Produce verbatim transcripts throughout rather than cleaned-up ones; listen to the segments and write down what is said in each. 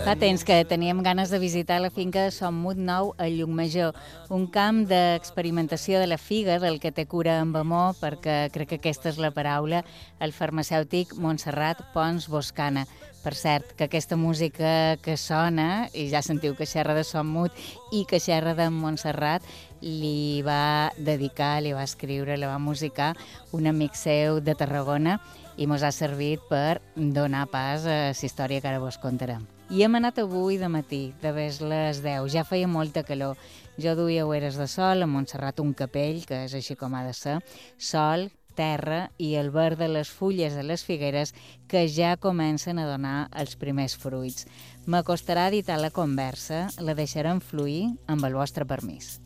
Fa temps que teníem ganes de visitar la finca de Son Mut Nou a Llucmajor, un camp d'experimentació de la figa del que té cura amb amor, perquè crec que aquesta és la paraula, el farmacèutic Montserrat Pons Boscana. Per cert, que aquesta música que sona, i ja sentiu que xerra de Son Mut i que xerra de Montserrat, li va dedicar, li va escriure, li va musicar un amic seu de Tarragona i mos ha servit per donar pas a la història que ara vos contarem. I hem anat avui de matí, de ves les deu, ja feia molta calor. Jo duia ulleres de sol, a Montserrat un capell, que és així com ha de ser, sol, terra i el verd de les fulles de les figueres que ja comencen a donar els primers fruits. M'acostarà a editar la conversa, la deixarem fluir amb el vostre permís.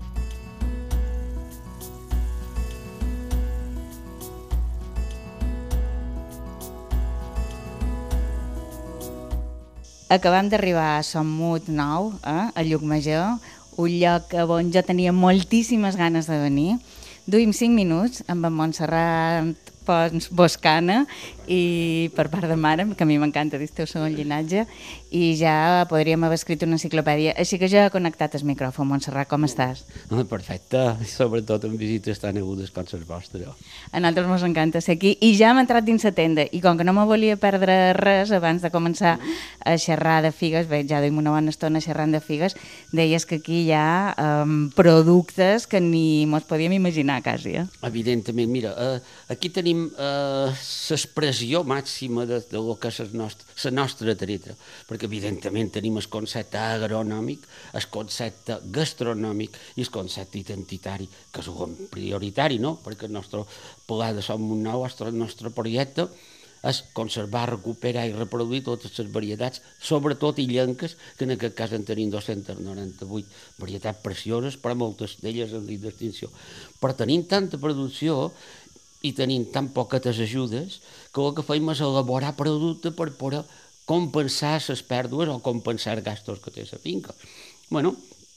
Acabam d'arribar a Son Mut Nou, eh, a Llucmajor, un lloc on jo tenia moltíssimes ganes de venir. Duim cinc minuts amb en Montserrat Pons Boscana i per part de mare, que a mi m'encanta dir el segon llinatge, i ja podríem haver escrit una enciclopèdia. Així que ja he connectat el micròfon. Montserrat, com estàs? Perfecte, sobretot en visites tan agudes com les vostres. A nosaltres ens encanta ser aquí i ja hem entrat dins la tenda i com que no me volia perdre res abans de començar a xerrar de figues, bé, ja duim una bona estona xerrant de figues, deies que aquí hi ha um, productes que ni mos podíem imaginar quasi. Eh? Evidentment, mira, eh, aquí tenim l'expressió eh, màxima de, de lo que és la nostra, nostra treta, perquè evidentment tenim el concepte agronòmic, el concepte gastronòmic i el concepte identitari, que és un prioritari, no? Perquè el nostre pla de Son Mut Nou, el nostre projecte, és conservar, recuperar i reproduir totes les varietats, sobretot illenques, que en aquest cas en tenim dos-centes noranta-vuit varietats precioses, però moltes d'elles en risc d'extinció. Però tenim tanta producció i tenim tan poques ajudes que el que fem és elaborar producte per poder compensar les pèrdues o compensar els gastos que té la finca. Bueno,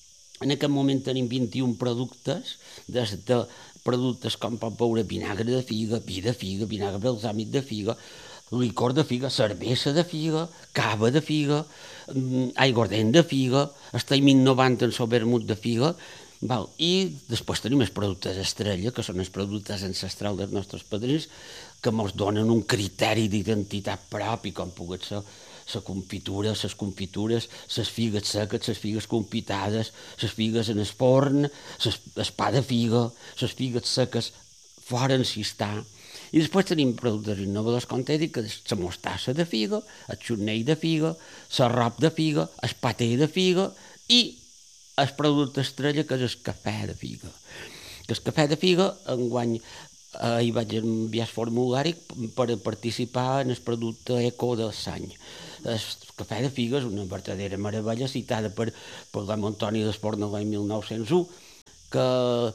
en aquest moment tenim vint-i-un productes, des de productes com pot veure vinagre de figa, vi de figa, vinagre balsàmic de figa, licor de figa, cervesa de figa, cava de figa, aiguardent de figa, estem innovant en el vermut de figa, val. I després tenim els productes estrella, que són els productes ancestrals dels nostres padrins, que ens donen un criteri d'identitat propi, com pugui ser la confitura, les confitures, les figues seques, les figues confitades, les figues en el forn, el pa de figa, les figues seques fora en cistà. I després tenim productes innovadors, com t'he dit, que és la mostassa de figa, el xutnell de figa, l'arrop de figa, el paté de figa i el producte estrella, que és el cafè de figa. El cafè de figa, enguany, eh, hi vaig enviar el formulari per participar en el producte eco del Sany. El cafè de figa és una verdadera meravella, citada per, per l'amo Antoni d'Esporna l'any mil nou-cents u, que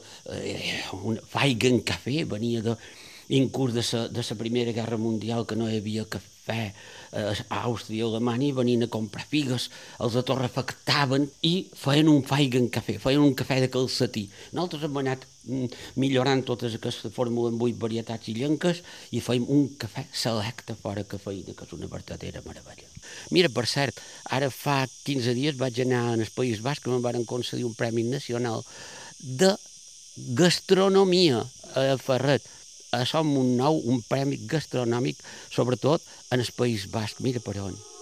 eh, un Feigen Cafè venia de, incurs de la de la Primera Guerra Mundial, que no hi havia cafè a Àustria i Alemanya, venien a comprar figues, els atorrefactaven i feien un Feigen Cafè, feien un cafè de calcetí. Nosaltres hem anat millorant totes aquestes fórmules en vuit varietats illenques i feim un cafè selecte fora cafeïna, que és una verdadera meravella. Mira, per cert, ara fa quinze dies vaig anar al País Basc que em van concedir un Premi Nacional de Gastronomia a Ferret. A Son Mut Nou, un premi gastronòmic, sobretot en el País Basc. Mira per on.